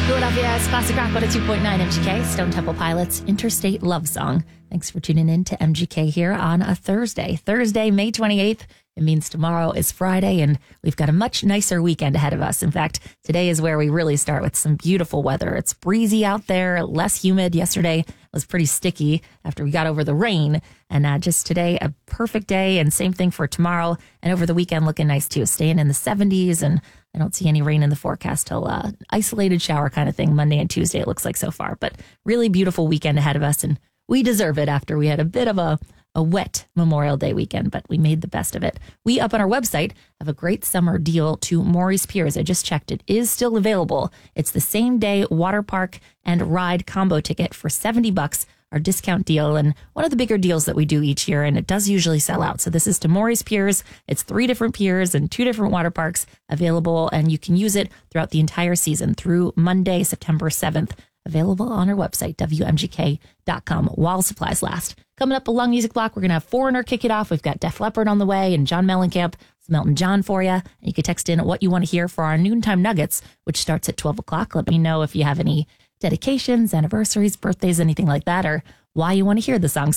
Philadelphia's Classic Rock 102.9 MGK, Stone Temple Pilots, Interstate Love Song. Thanks for tuning in to MGK here on a Thursday, May 28th. It means tomorrow is Friday, and we've got a much nicer weekend ahead of us. In fact, today is where we really start with some beautiful weather. It's breezy out there, less humid. Yesterday was pretty sticky after we got over the rain. And just today, a perfect day, and same thing for tomorrow. And over the weekend, looking nice too, staying in the 70s. And I don't see any rain in the forecast till isolated shower kind of thing Monday and Tuesday, it looks like so far. But really beautiful weekend ahead of us, and we deserve it after we had a bit of a wet Memorial Day weekend, but we made the best of it. We up on our website have a great summer deal to Morey's Piers. I just checked. It is still available. It's the same day water park and ride combo ticket for $70, our discount deal, and one of the bigger deals that we do each year, and it does usually sell out. So this is to Morey's Piers. It's 3 different piers and 2 different water parks available, and you can use it throughout the entire season through Monday, September 7th. Available on our website, WMGK.com, while supplies last. Coming up, a long music block, we're going to have Foreigner kick it off. We've got Def Leppard on the way and John Mellencamp, some Elton John for you. And you can text in what you want to hear for our noontime nuggets, which starts at 12 o'clock. Let me know if you have any dedications, anniversaries, birthdays, anything like that, or why you want to hear the song.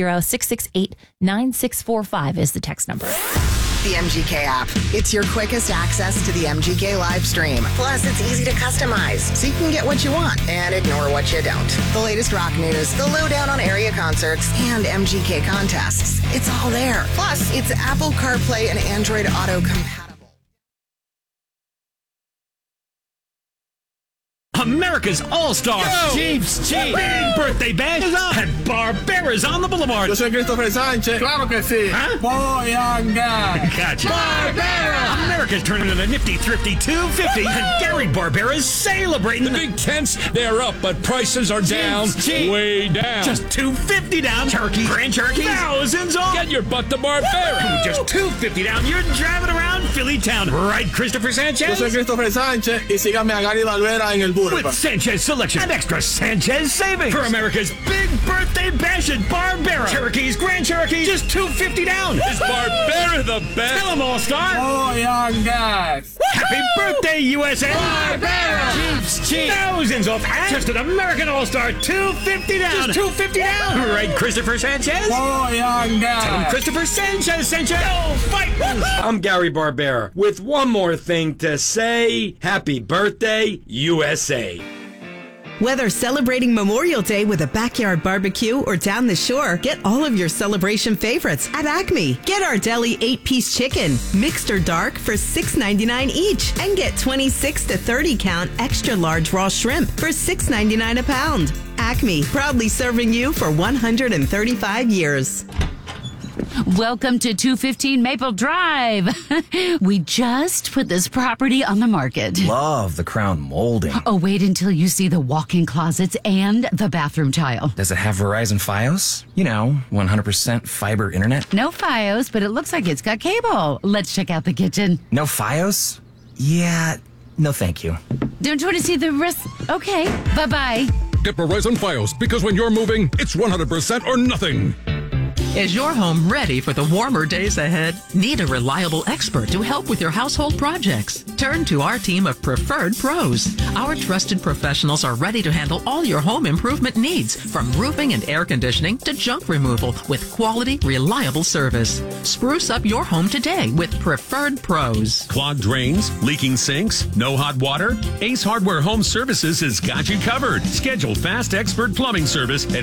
610-668-9645 is the text number. The MGK app. It's your quickest access to the MGK live stream. Plus, it's easy to customize, so you can get what you want and ignore what you don't. The latest rock news, the lowdown on area concerts, and MGK contests. It's all there. Plus, it's Apple CarPlay and Android Auto compatible. America's All-Star Chiefs Big Birthday Bash at Barbera's on the Boulevard. Yo soy Christopher Sanchez. Claro que sí. Huh? Boyanga. Gotcha. Barbera. America's turning in a nifty, thrifty $250, and Gary Barbera's celebrating. The big tents, they're up, but prices are down. Cheap. Way down. Just $250 down. Turkey, grand turkey, thousands off. Get your butt to Barbera. Just $250 down. You're driving around Philly town, right, Christopher Yo Sanchez? soy Christopher Sanchez y síganme a Gary Barbera en el burro. With Sanchez Selection and extra Sanchez savings for America's big birthday bash at Barbera. Cherokees, Grand Cherokee, just $250 down. Is Barbera the best? Tell them, All-Star. Boyangas. Happy birthday, USA. Barbera. Chiefs, cheap. Thousands off. And just an American All-Star, $250 down. Just $250 down. Right, Christopher Sanchez? Boyangas. Tell him Christopher Sanchez. Go fight. I'm Gary Barbera with one more thing to say. Happy birthday, USA. Whether celebrating Memorial Day with a backyard barbecue or down the shore, get all of your celebration favorites at Acme. Get our deli 8-piece chicken, mixed or dark, for $6.99 each. And get 26 to 30 count extra large raw shrimp for $6.99 a pound. Acme, proudly serving you for 135 years. Welcome to 215 Maple Drive. We just put this property on the market. Love the crown molding. Oh, wait until you see the walk-in closets and the bathroom tile. Does it have Verizon Fios? 100% fiber internet? No Fios, but it looks like it's got cable. Let's check out the kitchen. No Fios? Yeah, no thank you. Don't you want to see the rest? Okay, bye-bye. Get Verizon Fios, because when you're moving, it's 100% or nothing. Is your home ready for the warmer days ahead? Need a reliable expert to help with your household projects? Turn to our team of Preferred Pros. Our trusted professionals are ready to handle all your home improvement needs, from roofing and air conditioning to junk removal, with quality, reliable service. Spruce up your home today with Preferred Pros. Clogged drains, leaking sinks, no hot water? Ace Hardware Home Services has got you covered. Schedule fast expert plumbing service at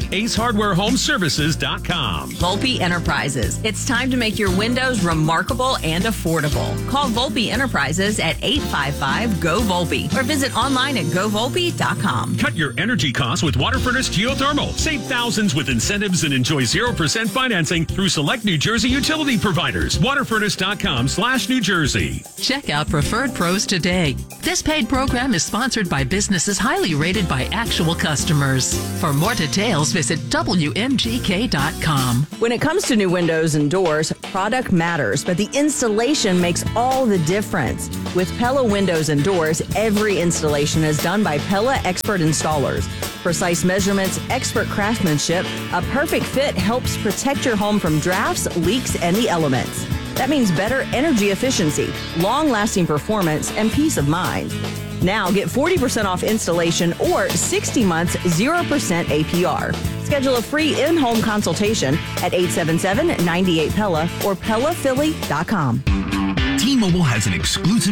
acehardwarehomeservices.com. Volpe Enterprises. It's time to make your windows remarkable and affordable. Call Volpe Enterprises at 855-GO-VOLPE or visit online at govolpe.com. Cut your energy costs with Water Furnace Geothermal. Save thousands with incentives and enjoy 0% financing through select New Jersey utility providers. Waterfurnace.com/New Jersey. Check out Preferred Pros today. This paid program is sponsored by businesses highly rated by actual customers. For more details, visit WMGK.com. When it comes to new windows and doors, product matters, but the installation makes all the difference. With Pella Windows and Doors, every installation is done by Pella expert installers. Precise measurements, expert craftsmanship, a perfect fit helps protect your home from drafts, leaks, and the elements. That means better energy efficiency, long-lasting performance, and peace of mind. Now get 40% off installation or 60 months 0% APR. Schedule a free in-home consultation at 877-98-PELA or PELAPhilly.com. T-Mobile has an exclusive